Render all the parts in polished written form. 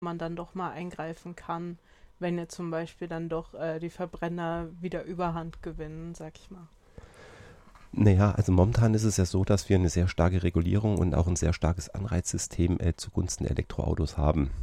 man dann doch mal eingreifen kann, wenn jetzt zum Beispiel dann doch die Verbrenner wieder Überhand gewinnen, sag ich mal. Naja, also momentan ist es ja so, dass wir eine sehr starke Regulierung und auch ein sehr starkes Anreizsystem zugunsten der Elektroautos haben.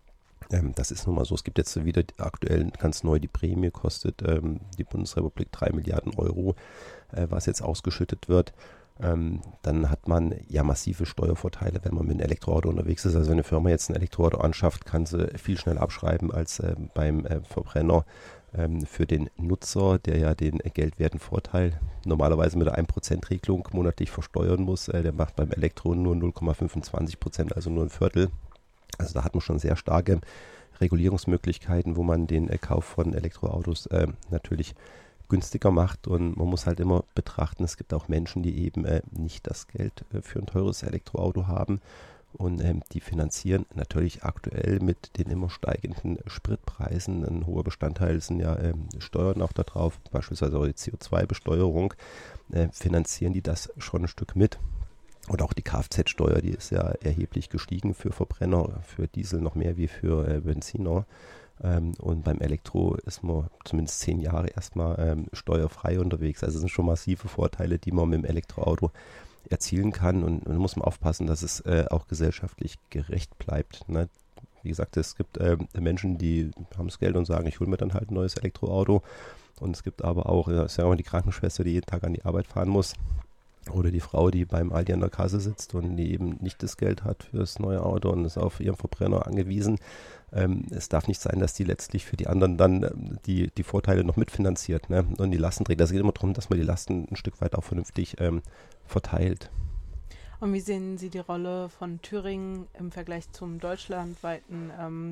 Das ist nun mal so. Es gibt jetzt wieder aktuell ganz neu die Prämie, kostet die Bundesrepublik 3 Milliarden Euro, was jetzt ausgeschüttet wird. Dann hat man ja massive Steuervorteile, wenn man mit einem Elektroauto unterwegs ist. Also wenn eine Firma jetzt ein Elektroauto anschafft, kann sie viel schneller abschreiben als beim Verbrenner. Für den Nutzer, der ja den geldwerten Vorteil normalerweise mit der 1%-Regelung monatlich versteuern muss, der macht beim Elektro nur 0,25%, also nur ein Viertel. Also da hat man schon sehr starke Regulierungsmöglichkeiten, wo man den Kauf von Elektroautos natürlich günstiger macht, und man muss halt immer betrachten, es gibt auch Menschen, die eben nicht das Geld für ein teures Elektroauto haben, und die finanzieren natürlich aktuell mit den immer steigenden Spritpreisen. Ein hoher Bestandteil sind ja Steuern auch da drauf, beispielsweise auch die CO2-Besteuerung, finanzieren die das schon ein Stück mit. Und auch die Kfz-Steuer, die ist ja erheblich gestiegen für Verbrenner, für Diesel noch mehr wie für Benziner. Und beim Elektro ist man zumindest 10 Jahre erstmal steuerfrei unterwegs. Also es sind schon massive Vorteile, die man mit dem Elektroauto erzielen kann. Und da muss man aufpassen, dass es auch gesellschaftlich gerecht bleibt. Ne? Wie gesagt, es gibt Menschen, die haben das Geld und sagen, ich hole mir dann halt ein neues Elektroauto. Und es gibt aber auch, sagen wir mal, die Krankenschwester, die jeden Tag an die Arbeit fahren muss. Oder die Frau, die beim Aldi an der Kasse sitzt und die eben nicht das Geld hat für das neue Auto und ist auf ihren Verbrenner angewiesen. Es darf nicht sein, dass die letztlich für die anderen dann die Vorteile noch mitfinanziert, ne? Und die Lasten trägt. Das geht immer darum, dass man die Lasten ein Stück weit auch vernünftig verteilt. Und wie sehen Sie die Rolle von Thüringen im Vergleich zum deutschlandweiten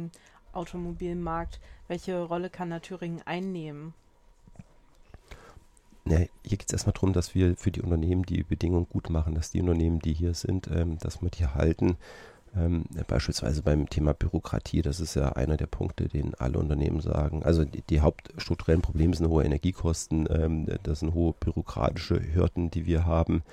Automobilmarkt? Welche Rolle kann da Thüringen einnehmen? Ja, hier geht es erstmal darum, dass wir für die Unternehmen die Bedingungen gut machen, dass die Unternehmen, die hier sind, dass wir die halten. Beispielsweise beim Thema Bürokratie, das ist ja einer der Punkte, den alle Unternehmen sagen. Also die hauptstrukturellen Probleme sind hohe Energiekosten, das sind hohe bürokratische Hürden, die wir haben,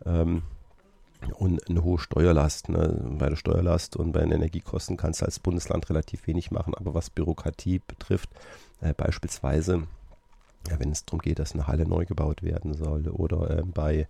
und eine hohe Steuerlast. Ne? Bei der Steuerlast und bei den Energiekosten kannst du als Bundesland relativ wenig machen, aber was Bürokratie betrifft, beispielsweise, ja, wenn es darum geht, dass eine Halle neu gebaut werden soll, oder bei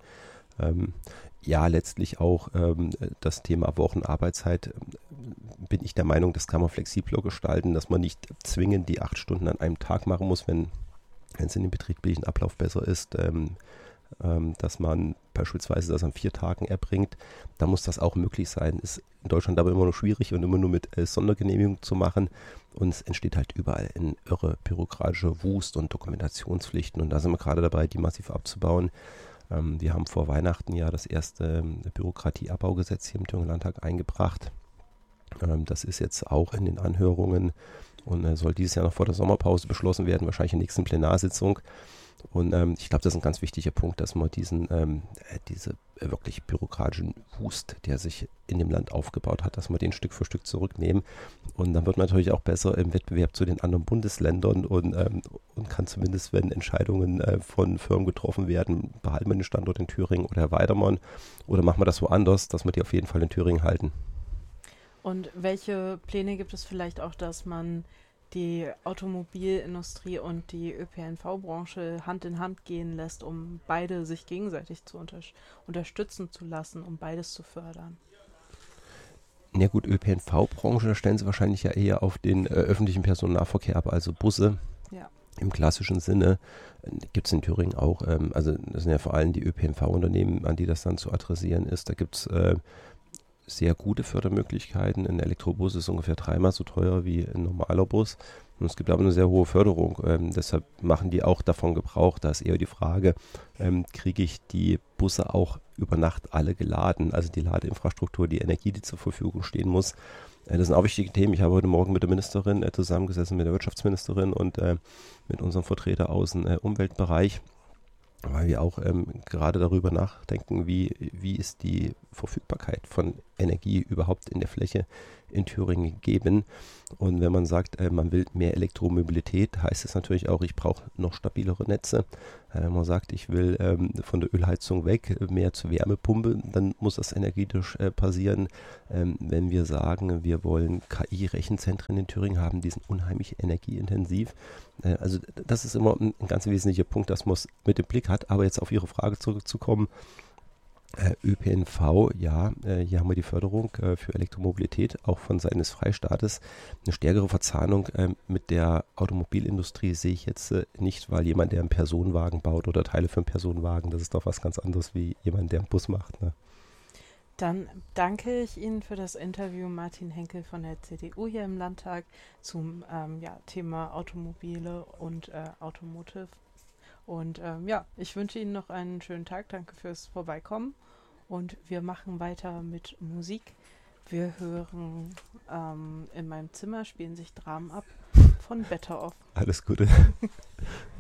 ja, letztlich auch das Thema Wochenarbeitszeit, bin ich der Meinung, das kann man flexibler gestalten, dass man nicht zwingend die 8 Stunden an einem Tag machen muss, wenn es in dem betrieblichen Ablauf besser ist, dass man beispielsweise das an 4 Tagen erbringt. Da muss das auch möglich sein. Ist in Deutschland aber immer noch schwierig und immer nur mit Sondergenehmigung zu machen. Und es entsteht halt überall ein irre bürokratischer Wust und Dokumentationspflichten. Und da sind wir gerade dabei, die massiv abzubauen. Wir haben vor Weihnachten ja das erste Bürokratieabbaugesetz hier im Thüringer Landtag eingebracht. Das ist jetzt auch in den Anhörungen und soll dieses Jahr noch vor der Sommerpause beschlossen werden, wahrscheinlich in der nächsten Plenarsitzung. Und ich glaube, das ist ein ganz wichtiger Punkt, dass man diese wirklich bürokratischen Wust, der sich in dem Land aufgebaut hat, dass wir den Stück für Stück zurücknehmen. Und dann wird man natürlich auch besser im Wettbewerb zu den anderen Bundesländern und kann zumindest, wenn Entscheidungen von Firmen getroffen werden, behalten wir den Standort in Thüringen oder erweitern wir ihn oder machen wir das woanders, dass wir die auf jeden Fall in Thüringen halten. Und welche Pläne gibt es vielleicht auch, dass man die Automobilindustrie und die ÖPNV-Branche Hand in Hand gehen lässt, um beide sich gegenseitig zu unterstützen zu lassen, um beides zu fördern? Ja gut, ÖPNV-Branche, da stellen sie wahrscheinlich ja eher auf den öffentlichen Personennahverkehr ab, also Busse. Ja. Im klassischen Sinne gibt es in Thüringen auch, also das sind ja vor allem die ÖPNV-Unternehmen, an die das dann zu adressieren ist. Da gibt es sehr gute Fördermöglichkeiten. Ein Elektrobus ist ungefähr 3-mal so teuer wie ein normaler Bus. Und es gibt aber eine sehr hohe Förderung. Deshalb machen die auch davon Gebrauch. Da ist eher die Frage, kriege ich die Busse auch über Nacht alle geladen? Also die Ladeinfrastruktur, die Energie, die zur Verfügung stehen muss. Das sind auch wichtige Themen. Ich habe heute Morgen mit der Ministerin zusammengesessen, mit der Wirtschaftsministerin und mit unserem Vertreter aus dem Umweltbereich, weil wir auch gerade darüber nachdenken, wie ist die Verfügbarkeit von Energie überhaupt in der Fläche in Thüringen geben. Und wenn man sagt, man will mehr Elektromobilität, heißt es natürlich auch, ich brauche noch stabilere Netze. Wenn man sagt, ich will von der Ölheizung weg, mehr zur Wärmepumpe, dann muss das energetisch passieren. Wenn wir sagen, wir wollen KI-Rechenzentren in Thüringen haben, die sind unheimlich energieintensiv. Also das ist immer ein ganz wesentlicher Punkt, dass man es mit im Blick hat. Aber jetzt auf Ihre Frage zurückzukommen, ÖPNV, ja, hier haben wir die Förderung für Elektromobilität, auch von Seiten des Freistaates. Eine stärkere Verzahnung mit der Automobilindustrie sehe ich jetzt nicht, weil jemand, der einen Personenwagen baut oder Teile für einen Personenwagen, das ist doch was ganz anderes wie jemand, der einen Bus macht. Ne? Dann danke ich Ihnen für das Interview, Martin Henkel von der CDU hier im Landtag zum Thema Automobile und Automotive. Und ich wünsche Ihnen noch einen schönen Tag. Danke fürs Vorbeikommen. Und wir machen weiter mit Musik. Wir hören in meinem Zimmer spielen sich Dramen ab von Better Off. Alles Gute.